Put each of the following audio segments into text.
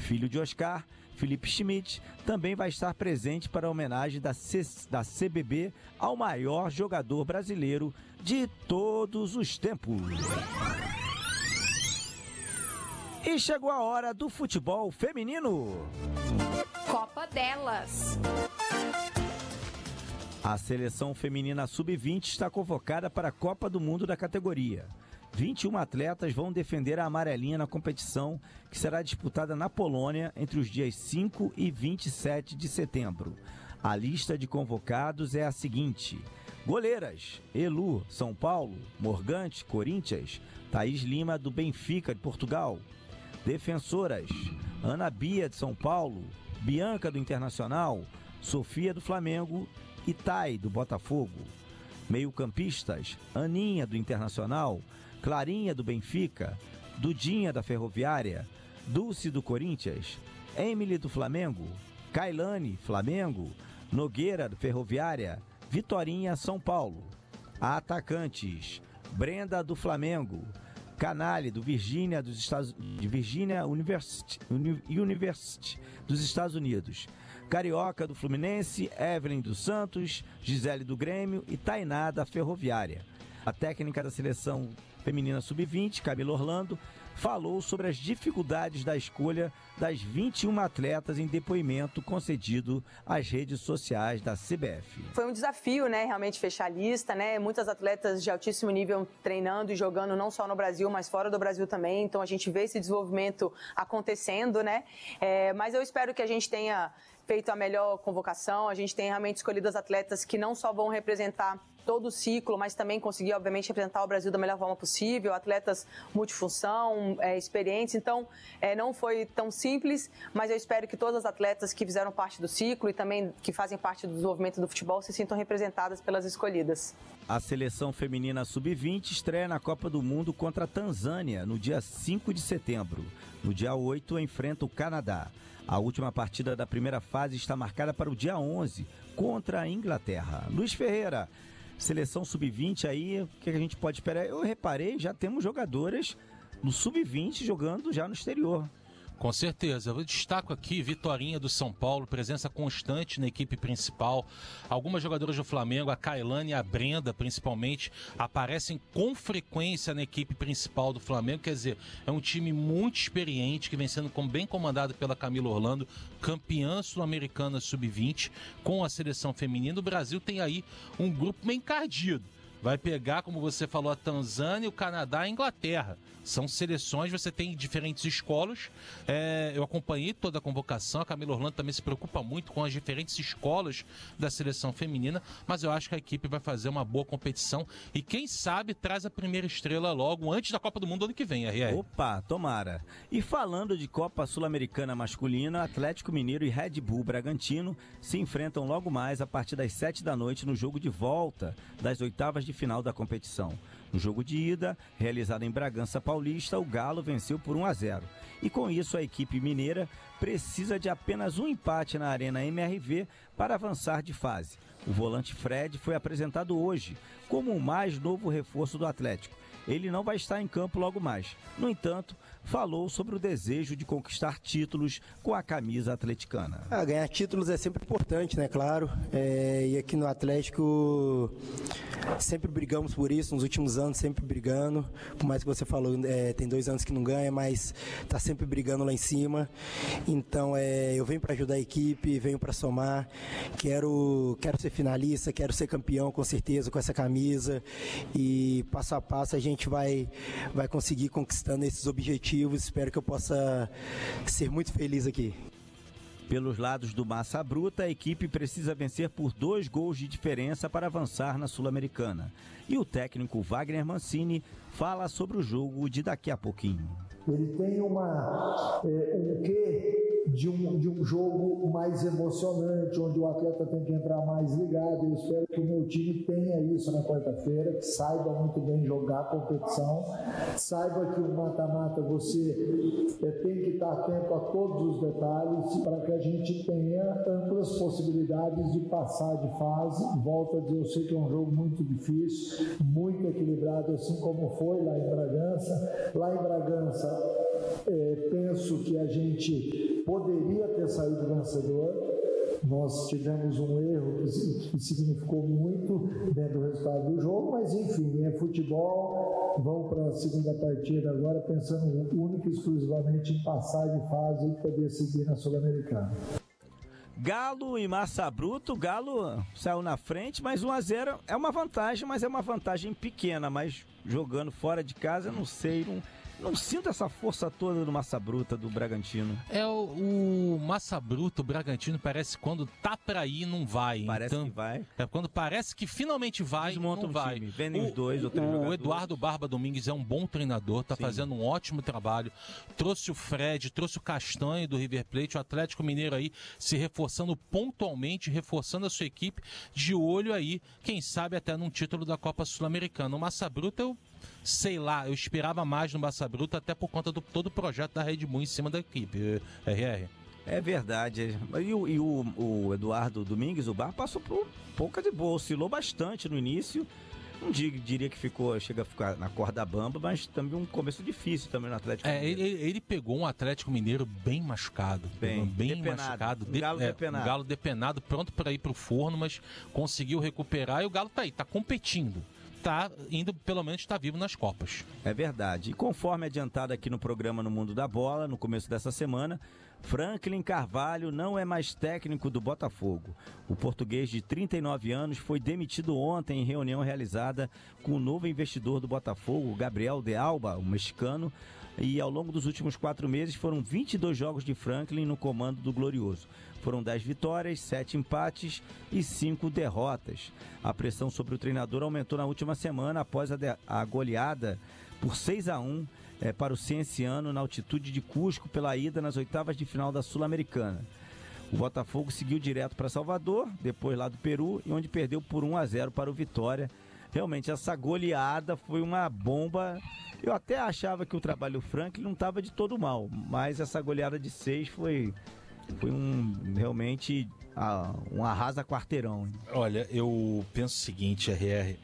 filho de Oscar, Felipe Schmidt, também vai estar presente para a homenagem da CBB ao maior jogador brasileiro de todos os tempos. E chegou a hora do futebol feminino. Copa delas. A seleção feminina sub-20 está convocada para a Copa do Mundo da categoria. 21 atletas vão defender a amarelinha na competição, que será disputada na Polônia entre os dias 5 e 27 de setembro. A lista de convocados é a seguinte: goleiras: Elu, São Paulo; Morgante, Corinthians; Thaís Lima, do Benfica, de Portugal; defensoras: Ana Bia, de São Paulo; Bianca, do Internacional; Sofia, do Flamengo e Thay, do Botafogo; meio-campistas: Aninha, do Internacional; Clarinha, do Benfica; Dudinha, da Ferroviária; Dulce, do Corinthians; Emily, do Flamengo; Kailane, Flamengo; Nogueira, do Ferroviária; Vitorinha, São Paulo. Atacantes: Brenda, do Flamengo; Canale, do Virgínia, de Virginia University dos Estados Unidos; Carioca, do Fluminense; Evelyn, do Santos; Gisele, do Grêmio e Tainá, da Ferroviária. A técnica da seleção feminina sub-20, Camila Orlando, falou sobre as dificuldades da escolha das 21 atletas em depoimento concedido às redes sociais da CBF. Foi um desafio, né, realmente fechar a lista, né? Muitas atletas de altíssimo nível treinando e jogando não só no Brasil, mas fora do Brasil também. Então a gente vê esse desenvolvimento acontecendo, né? Mas eu espero que a gente tenha feito a melhor convocação, a gente tenha realmente escolhido as atletas que não só vão representar todo o ciclo, mas também conseguir, obviamente, representar o Brasil da melhor forma possível, atletas multifunção, experientes. Então, não foi tão simples, mas eu espero que todas as atletas que fizeram parte do ciclo e também que fazem parte do desenvolvimento do futebol se sintam representadas pelas escolhidas. A seleção feminina sub-20 estreia na Copa do Mundo contra a Tanzânia no dia 5 de setembro. No dia 8, enfrenta o Canadá. A última partida da primeira fase está marcada para o dia 11, contra a Inglaterra. Luiz Ferreira, seleção sub-20 aí, o que a gente pode esperar? Eu reparei, já temos jogadoras no sub-20 jogando já no exterior. Com certeza. Eu destaco aqui Vitorinha, do São Paulo, presença constante na equipe principal. Algumas jogadoras do Flamengo, a Kailane e a Brenda, principalmente, aparecem com frequência na equipe principal do Flamengo. Quer dizer, é um time muito experiente, que vem sendo bem comandado pela Camila Orlando, campeã sul-americana sub-20, com a seleção feminina. O Brasil tem aí um grupo bem encardido. Vai pegar, como você falou, a Tanzânia, o Canadá e a Inglaterra. São seleções, você tem diferentes escolas. Eu acompanhei toda a convocação. A Camila Orlando também se preocupa muito com as diferentes escolas da seleção feminina. Mas eu acho que a equipe vai fazer uma boa competição. E quem sabe traz a primeira estrela logo antes da Copa do Mundo ano que vem, R.R. Opa, tomara. E falando de Copa Sul-Americana masculina, Atlético Mineiro e Red Bull Bragantino se enfrentam logo mais a partir das 7 da noite no jogo de volta das oitavas de final da competição. No jogo de ida, realizado em Bragança Paulista, o Galo venceu por 1-0. E com isso, a equipe mineira precisa de apenas um empate na Arena MRV para avançar de fase. O volante Fred foi apresentado hoje como o mais novo reforço do Atlético. Ele não vai estar em campo logo mais. No entanto, falou sobre o desejo de conquistar títulos com a camisa atleticana. Ganhar títulos é sempre importante, né? Claro. E aqui no Atlético sempre brigamos por isso, nos últimos anos sempre brigando. Por mais que você falou, tem 2 anos que não ganha, mas está sempre brigando lá em cima. Então eu venho para ajudar a equipe, venho para somar. Quero ser finalista, quero ser campeão com certeza com essa camisa. E passo a passo a gente vai conseguir conquistando esses objetivos. Espero que eu possa ser muito feliz aqui. Pelos lados do Massa Bruta, a equipe precisa vencer por 2 gols de diferença para avançar na Sul-Americana. E o técnico Wagner Mancini fala sobre o jogo de daqui a pouquinho. Ele tem um quê de um jogo mais emocionante, onde o atleta tem que entrar mais ligado. Eu espero que o meu time tenha isso na quarta-feira, que saiba muito bem jogar a competição, saiba que o mata-mata você tem que estar atento a todos os detalhes para que a gente tenha amplas possibilidades de passar de fase. Volto a dizer, eu sei que é um jogo muito difícil, muito equilibrado, assim como foi lá em Bragança. Lá em Bragança, penso que a gente poderia ter saído vencedor. Nós tivemos um erro que significou muito dentro do resultado do jogo, mas enfim, é futebol. Vamos para a segunda partida agora, pensando única e exclusivamente em passar de fase e poder seguir na Sul-Americana. Galo e Massa Bruta, o Galo saiu na frente, mas 1-0 é uma vantagem, mas é uma vantagem pequena, mas jogando fora de casa, eu não sei, não sinto essa força toda do Massa Bruta, do Bragantino. O Massa Bruta, o Bragantino, parece que quando tá pra ir, não vai. Parece que vai. É quando parece que finalmente vai, desmonta não vai. Time. Vendem os dois ou três jogadores. O Eduardo Barba Domingues é um bom treinador, tá fazendo um ótimo trabalho. Trouxe o Fred, trouxe o Castanho do River Plate, o Atlético Mineiro aí se reforçando pontualmente, reforçando a sua equipe, de olho aí, quem sabe até num título da Copa Sul-Americana. O Massa Bruta, sei lá, eu esperava mais no Massa Bruta, até por conta do todo o projeto da Red Bull em cima da equipe, RR. É verdade. E o Eduardo Domingues, o Bar, passou por pouca de boa, oscilou bastante no início. Não diria que chega a ficar na corda bamba, mas também um começo difícil também no Atlético Mineiro. Ele pegou um Atlético Mineiro bem machucado. Bem machucado. Um Galo depenado, pronto para ir pro forno, mas conseguiu recuperar e o Galo tá aí, tá competindo. Tá indo, pelo menos está vivo nas Copas. É verdade. E conforme adiantado aqui no programa No Mundo da Bola, no começo dessa semana, Franklin Carvalho não é mais técnico do Botafogo. O português de 39 anos foi demitido ontem em reunião realizada com o novo investidor do Botafogo, Gabriel de Alba, o mexicano, e ao longo dos últimos 4 meses foram 22 jogos de Franklin no comando do Glorioso. Foram 10 vitórias, 7 empates e 5 derrotas. A pressão sobre o treinador aumentou na última semana após a goleada por 6-1 para o Cienciano na altitude de Cusco pela ida nas oitavas de final da Sul-Americana. O Botafogo seguiu direto para Salvador, depois lá do Peru, e onde perdeu por 1-0 para o Vitória. Realmente, essa goleada foi uma bomba. Eu até achava que o trabalho do Franklin não estava de todo mal, mas essa goleada de 6 foi realmente um arrasa-quarteirão. Olha, eu penso o seguinte, RR,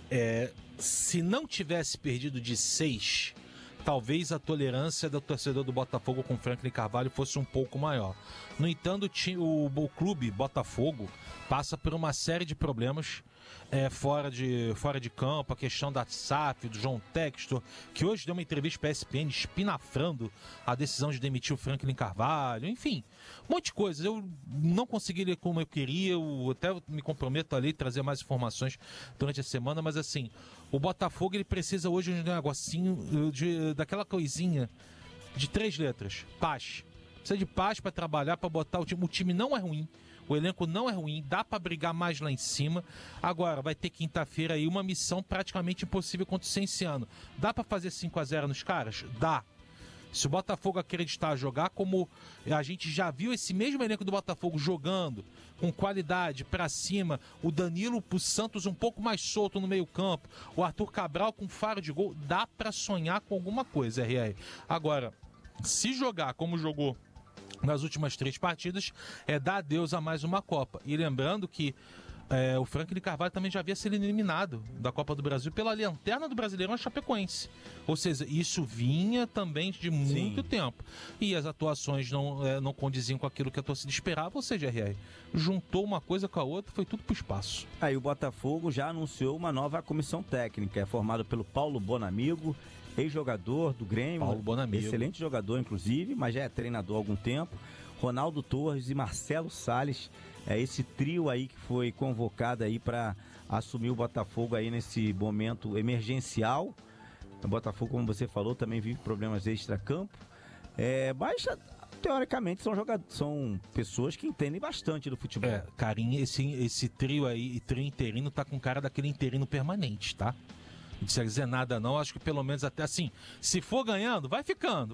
se não tivesse perdido de 6, talvez a tolerância do torcedor do Botafogo com Franklin Carvalho fosse um pouco maior. No entanto, o clube Botafogo passa por uma série de problemas fora de campo, a questão da SAF, do João Textor, que hoje deu uma entrevista para a ESPN espinafrando a decisão de demitir o Franklin Carvalho, enfim, um monte de coisas. Eu não consegui ler como eu queria, eu até me comprometo ali a trazer mais informações durante a semana, mas assim, o Botafogo ele precisa hoje de um negocinho, daquela coisinha de 3 letras, paz. Precisa de paz para trabalhar, para botar o time. O time não é ruim. O elenco não é ruim, dá para brigar mais lá em cima. Agora, vai ter quinta-feira aí uma missão praticamente impossível contra o Cienciano. Dá para fazer 5-0 nos caras? Dá. Se o Botafogo acreditar jogar como a gente já viu esse mesmo elenco do Botafogo jogando, com qualidade, para cima, o Danilo pro Santos um pouco mais solto no meio campo, o Arthur Cabral com faro de gol, dá para sonhar com alguma coisa, RR. Agora, se jogar como jogou nas últimas 3 partidas, dar adeus a mais uma Copa. E lembrando que o Franklin Carvalho também já havia sido eliminado da Copa do Brasil pela lanterna do Brasileirão, a Chapecoense. Ou seja, isso vinha também de muito tempo. E as atuações não condiziam com aquilo que a torcida esperava, ou seja, RR, juntou uma coisa com a outra, foi tudo pro espaço. Aí o Botafogo já anunciou uma nova comissão técnica, formada pelo Paulo Bonamigo, ex-jogador do Grêmio, Paulo Bonamigo, excelente jogador inclusive, mas já é treinador há algum tempo, Ronaldo Torres e Marcelo Salles, esse trio aí que foi convocado aí para assumir o Botafogo aí nesse momento emergencial. O Botafogo, como você falou, também vive problemas extra-campo, mas teoricamente são pessoas que entendem bastante do futebol. Carinho, esse trio aí, trio interino, tá com cara daquele interino permanente, tá? Não precisa dizer nada não, acho que pelo menos até assim, se for ganhando, vai ficando.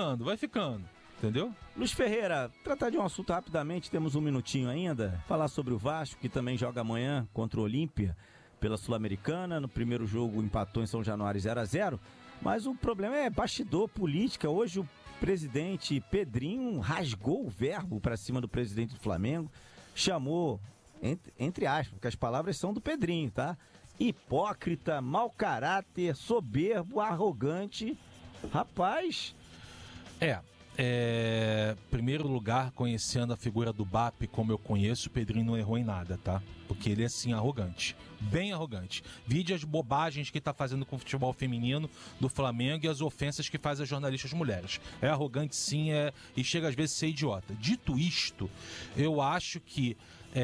Entendeu? Luiz Ferreira, tratar de um assunto rapidamente, temos um minutinho ainda. Falar sobre o Vasco, que também joga amanhã contra o Olímpia pela Sul-Americana. No primeiro jogo empatou em São Januário 0-0. Mas o problema é bastidor, política. Hoje o presidente Pedrinho rasgou o verbo para cima do presidente do Flamengo. Chamou, entre aspas, porque as palavras são do Pedrinho, tá? Hipócrita, mau caráter, soberbo, arrogante. Rapaz... Primeiro lugar, conhecendo a figura do BAP como eu conheço, o Pedrinho não errou em nada, tá? Porque ele é, assim, arrogante. Bem arrogante. Vide as bobagens que tá fazendo com o futebol feminino do Flamengo e as ofensas que faz as jornalistas mulheres. É arrogante, sim, e chega às vezes a ser idiota. Dito isto, eu acho que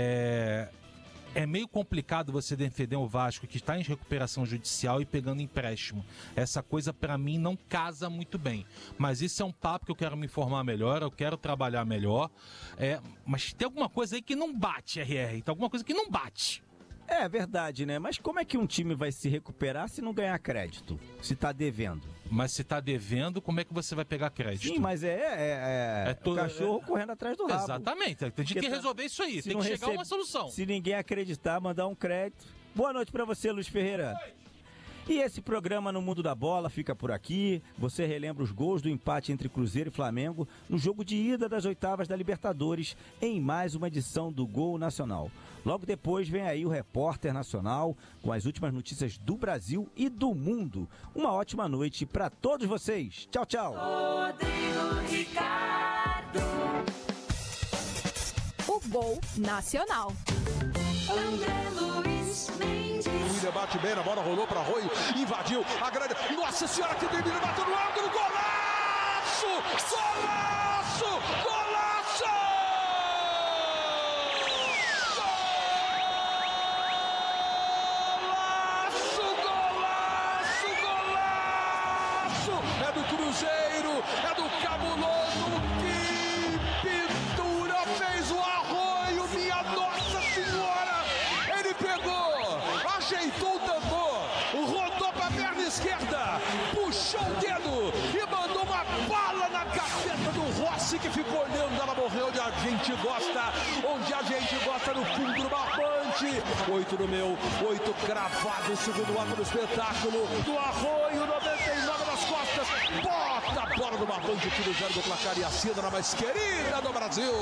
é meio complicado você defender o Vasco, que está em recuperação judicial e pegando empréstimo. Essa coisa, para mim, não casa muito bem. Mas isso é um papo que eu quero me informar melhor, eu quero trabalhar melhor. Mas tem alguma coisa aí que não bate, RR. Tem alguma coisa que não bate. É verdade, né? Mas como é que um time vai se recuperar se não ganhar crédito? Se tá devendo? Mas se tá devendo, como é que você vai pegar crédito? Sim, mas o cachorro correndo atrás do rabo. Exatamente. A gente tem que resolver isso aí. Tem que chegar a uma solução. Se ninguém acreditar, mandar um crédito. Boa noite pra você, Luiz Ferreira. E esse programa No Mundo da Bola fica por aqui. Você relembra os gols do empate entre Cruzeiro e Flamengo no jogo de ida das oitavas da Libertadores em mais uma edição do Gol Nacional. Logo depois vem aí o Repórter Nacional com as últimas notícias do Brasil e do mundo. Uma ótima noite para todos vocês. Tchau, tchau. Rodrigo Ricardo. O Gol Nacional. André Luiz Mendes. William bate bem, a bola rolou para Arroio, invadiu a grande. Nossa senhora, que domínio, bateu no ângulo, golaço! Golaço! Golaço! Golaço! Golaço! É do Cruzeiro, é do Cabuloso, que pintura fez o Arroio, minha Nossa Senhora! Ele pegou, ajeitou o tambor, rodou para a perna esquerda, puxou o dedo e mandou uma bala na gaveta do Rossi, que ficou olhando. Ela morreu onde a gente gosta, no fundo do barbante. 8 no meu, 8 cravado, segundo ato do espetáculo do Arroio, 99 nas costas, bota a bola no barbante, tira o zero do placar e assina na mais querida do Brasil.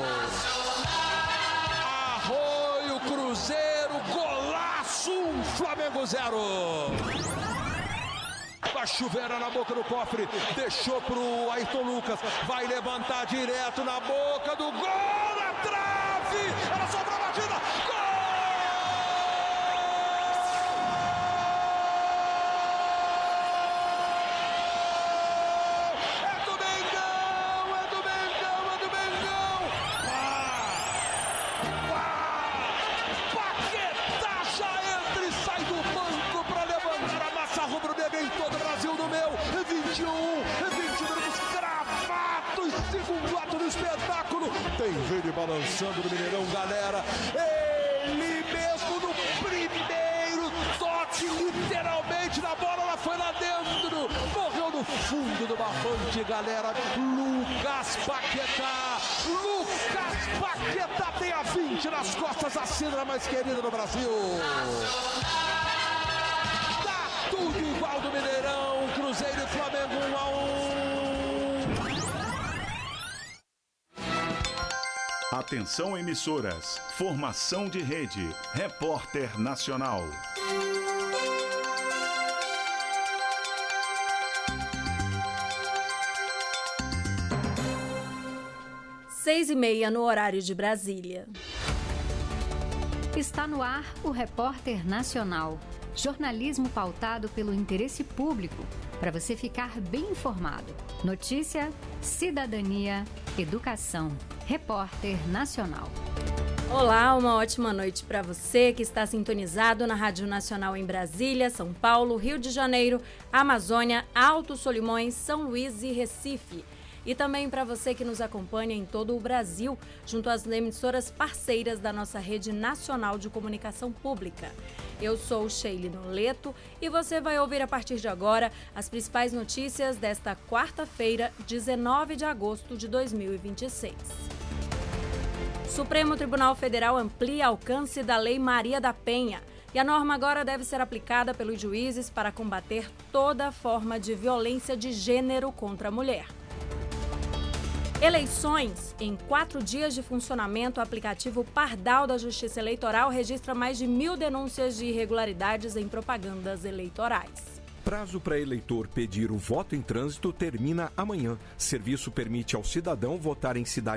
Arroio, Cruzeiro, golaço, Flamengo 0. Vai chover na boca do cofre, deixou pro Ayrton Lucas, vai levantar direto na boca do gol, na trave, ela sobrou a batida, gol! É do Mengão, é do Mengão, é do Mengão! Paquetá já entra e sai do banco para levantar a massa rubro-negra em todo o Brasil no meu. 20 minutos cravados, segundo ato do espetáculo. Tem ele balançando no Mineirão, galera. Ele mesmo no primeiro toque, literalmente, na bola, ela foi lá dentro. Morreu no fundo do barbante, galera. Lucas Paquetá. Lucas Paquetá tem a 20 nas costas, a cena mais querida do Brasil. Tudo igual do Mineirão, Cruzeiro e Flamengo 1-1. Atenção, emissoras. Formação de rede. Repórter Nacional. Seis e meia no horário de Brasília. Está no ar o Repórter Nacional. Jornalismo pautado pelo interesse público, para você ficar bem informado. Notícia, cidadania, educação. Repórter Nacional. Olá, uma ótima noite para você que está sintonizado na Rádio Nacional em Brasília, São Paulo, Rio de Janeiro, Amazônia, Alto Solimões, São Luís e Recife. E também para você que nos acompanha em todo o Brasil, junto às emissoras parceiras da nossa rede nacional de comunicação pública. Eu sou Sheila Noleto e você vai ouvir a partir de agora as principais notícias desta quarta-feira, 19 de agosto de 2026. Supremo Tribunal Federal amplia alcance da Lei Maria da Penha. E a norma agora deve ser aplicada pelos juízes para combater toda forma de violência de gênero contra a mulher. Eleições. Em 4 dias de funcionamento, o aplicativo Pardal da Justiça Eleitoral registra mais de 1.000 denúncias de irregularidades em propagandas eleitorais. prazo para eleitor pedir o voto em trânsito termina amanhã. Serviço permite ao cidadão votar em cidades